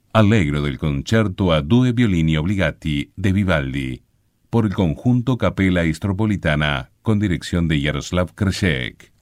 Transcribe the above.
Allegro del concerto a due violini obbligati de Vivaldi, por el conjunto Capella Istropolitana con dirección de Jaroslav Kršek.